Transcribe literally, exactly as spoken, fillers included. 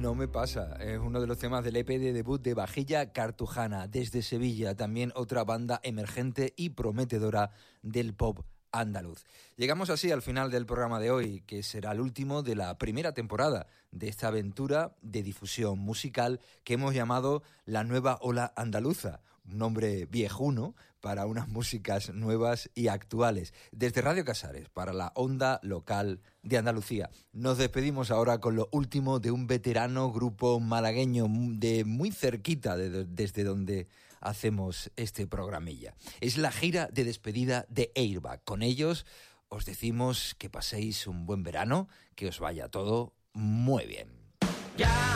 No me pasa, es uno de los temas del E P de debut de Vajilla Cartujana, desde Sevilla, también otra banda emergente y prometedora del pop andaluz. Llegamos así al final del programa de hoy, que será el último de la primera temporada de esta aventura de difusión musical que hemos llamado La Nueva Ola Andaluza, un nombre viejuno para unas músicas nuevas y actuales, desde Radio Casares, para la onda local de Andalucía. Nos despedimos ahora con lo último de un veterano grupo malagueño de muy cerquita de, desde donde hacemos este programilla. Es la gira de despedida de Airbag. Con ellos os decimos que paséis un buen verano, que os vaya todo muy bien. Ya.